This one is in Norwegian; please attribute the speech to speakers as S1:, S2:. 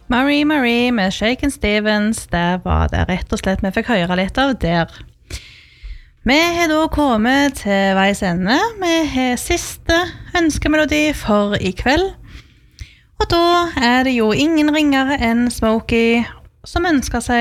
S1: Marie Marie med Shakin' Stevens, det var det rett og slett vi fikk høre litt av der. Vi har da kommet til veis ende. Vi har siste ønskemelodi for i kveld. Og da er det jo ingen ringere enn Smokey som ønsker seg